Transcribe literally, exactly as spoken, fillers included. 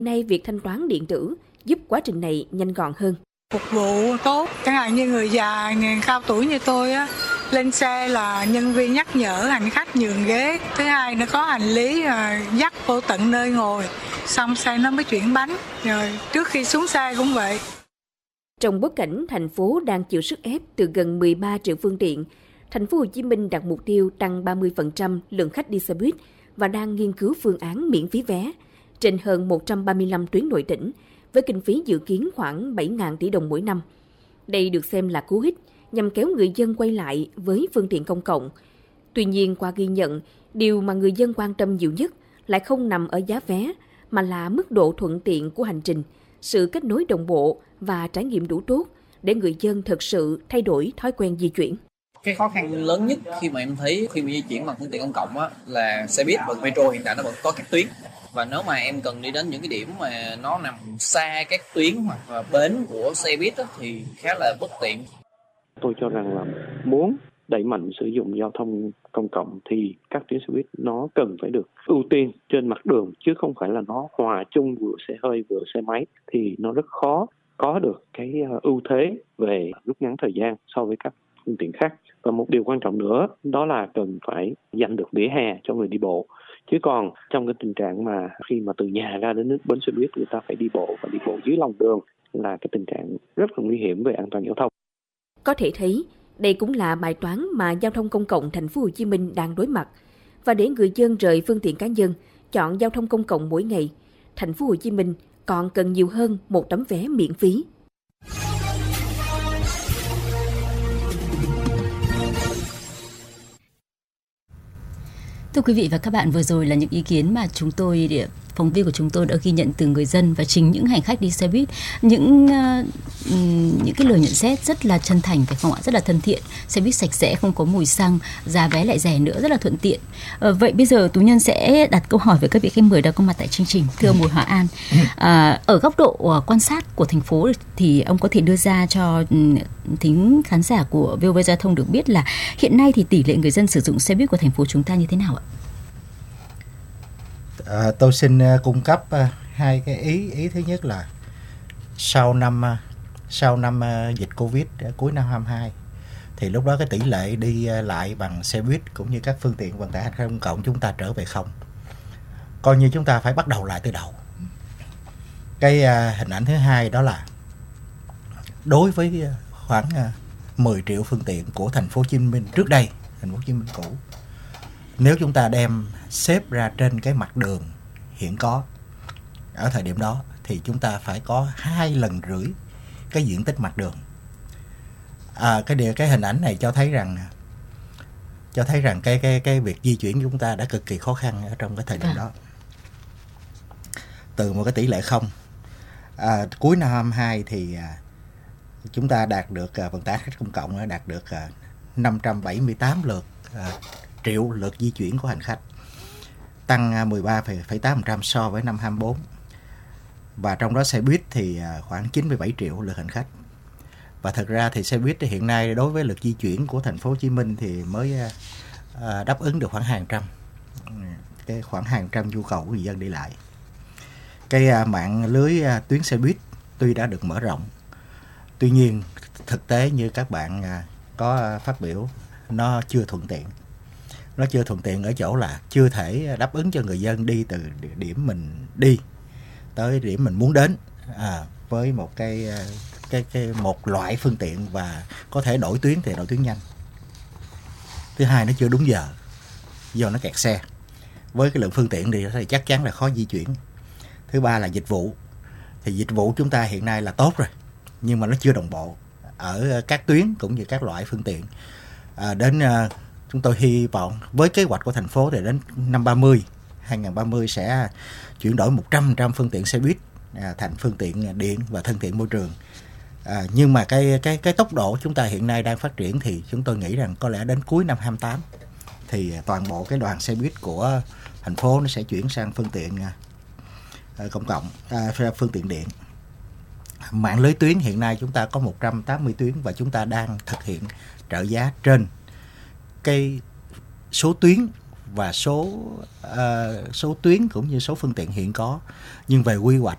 Nay việc thanh toán điện tử giúp quá trình này nhanh gọn hơn. Phục vụ tốt, chẳng hạn như người già, người cao tuổi như tôi á, lên xe là nhân viên nhắc nhở hành khách nhường ghế. Thứ hai nó có hành lý dắt vô tận nơi ngồi, xong xe nó mới chuyển bánh. Rồi trước khi xuống xe cũng vậy. Trong bối cảnh thành phố đang chịu sức ép từ gần mười ba triệu phương tiện, thành phố Hồ Chí Minh đặt mục tiêu tăng ba mươi phần trăm lượng khách đi xe buýt và đang nghiên cứu phương án miễn phí vé trên hơn một trăm ba mươi lăm tuyến nội tỉnh với kinh phí dự kiến khoảng bảy nghìn tỷ đồng mỗi năm. Đây được xem là cú hích nhằm kéo người dân quay lại với phương tiện công cộng. Tuy nhiên, qua ghi nhận, điều mà người dân quan tâm nhiều nhất lại không nằm ở giá vé, mà là mức độ thuận tiện của hành trình, sự kết nối đồng bộ và trải nghiệm đủ tốt để người dân thực sự thay đổi thói quen di chuyển. Cái khó khăn lớn nhất khi mà em thấy khi mà di chuyển bằng phương tiện công cộng á, là xe buýt và metro hiện tại nó vẫn có các tuyến. Và nếu mà em cần đi đến những cái điểm mà nó nằm xa các tuyến hoặc là bến của xe buýt á, thì khá là bất tiện. Tôi cho rằng là muốn đẩy mạnh sử dụng giao thông công cộng thì các tuyến xe buýt nó cần phải được ưu tiên trên mặt đường, chứ không phải là nó hòa chung vừa xe hơi vừa xe máy, thì nó rất khó có được cái ưu thế về rút ngắn thời gian so với các phương tiện khác. Và một điều quan trọng nữa đó là cần phải dành được vỉa hè cho người đi bộ. Chứ còn trong cái tình trạng mà khi mà từ nhà ra đến bến xe buýt người ta phải đi bộ và đi bộ dưới lòng đường là cái tình trạng rất là nguy hiểm về an toàn giao thông. Có thể thấy, đây cũng là bài toán mà giao thông công cộng thành phố Hồ Chí Minh đang đối mặt. Và để người dân rời phương tiện cá nhân, chọn giao thông công cộng mỗi ngày, thành phố Hồ Chí Minh còn cần nhiều hơn một tấm vé miễn phí. Thưa quý vị và các bạn, vừa rồi là những ý kiến mà chúng tôi, phóng viên của chúng tôi đã ghi nhận từ người dân và chính những hành khách đi xe buýt, những uh, những cái lời nhận xét rất là chân thành, phải không ạ? Rất là thân thiện. Xe buýt sạch sẽ, không có mùi xăng, giá vé lại rẻ nữa, rất là thuận tiện. Uh, vậy bây giờ Tú Nhân sẽ đặt câu hỏi với các vị khách mời đã có mặt tại chương trình. Thưa ông Bùi Hòa An, uh, ở góc độ uh, quan sát của thành phố thì ông có thể đưa ra cho um, thính khán giả của vê o vê Giao thông được biết là hiện nay thì tỷ lệ người dân sử dụng xe buýt của thành phố chúng ta như thế nào ạ? À, tôi xin uh, cung cấp uh, hai cái ý. Ý thứ nhất là sau năm uh, sau năm uh, dịch Covid uh, cuối năm hai không hai hai thì lúc đó cái tỷ lệ đi uh, lại bằng xe buýt cũng như các phương tiện vận tải hành khách công cộng chúng ta trở về không. Coi như chúng ta phải bắt đầu lại từ đầu. Cái uh, hình ảnh thứ hai đó là đối với uh, khoảng uh, mười triệu phương tiện của thành phố Hồ Chí Minh trước đây, thành phố Hồ Chí Minh cũ, nếu chúng ta đem xếp ra trên cái mặt đường hiện có ở thời điểm đó thì chúng ta phải có hai lần rưỡi cái diện tích mặt đường. À, cái điều cái hình ảnh này cho thấy rằng cho thấy rằng cái cái cái việc di chuyển của chúng ta đã cực kỳ khó khăn ở trong cái thời điểm đó. Từ một cái tỷ lệ không, à, cuối năm hai không hai hai thì à, chúng ta đạt được à, vận tải khách công cộng đạt được à, năm trăm bảy mươi tám lượt à, triệu lượt di chuyển của hành khách, tăng mười ba phẩy tám phần trăm so với năm hai không hai bốn. Và trong đó xe buýt thì khoảng chín mươi bảy triệu lượt hành khách. Và thật ra thì xe buýt thì hiện nay đối với lượt di chuyển của thành phố Hồ Chí Minh thì mới đáp ứng được khoảng hàng trăm cái khoảng hàng trăm nhu cầu của người dân đi lại. Cái mạng lưới tuyến xe buýt tuy đã được mở rộng, tuy nhiên thực tế như các bạn có phát biểu, nó chưa thuận tiện. Nó chưa thuận tiện ở chỗ là chưa thể đáp ứng cho người dân đi từ điểm mình đi tới điểm mình muốn đến à, với một cái, cái cái một loại phương tiện và có thể đổi tuyến thì đổi tuyến nhanh. Thứ hai, nó chưa đúng giờ do nó kẹt xe. Với cái lượng phương tiện thì chắc chắn là khó di chuyển. Thứ ba là dịch vụ. Thì dịch vụ chúng ta hiện nay là tốt rồi, nhưng mà nó chưa đồng bộ ở các tuyến cũng như các loại phương tiện. À, đến uh, chúng tôi hy vọng với kế hoạch của thành phố thì đến năm ba mươi, hai không ba mươi sẽ chuyển đổi một trăm phần trăm phương tiện xe buýt à, thành phương tiện điện và thân thiện môi trường. À, nhưng mà cái cái cái tốc độ chúng ta hiện nay đang phát triển thì chúng tôi nghĩ rằng có lẽ đến cuối năm hai không tám thì toàn bộ cái đoàn xe buýt của thành phố nó sẽ chuyển sang phương tiện à, công cộng, à, phương tiện điện. Mạng lưới tuyến hiện nay chúng ta có một trăm tám mươi tuyến và chúng ta đang thực hiện trợ giá trên cái số tuyến và số uh, số tuyến cũng như số phương tiện hiện có. Nhưng về quy hoạch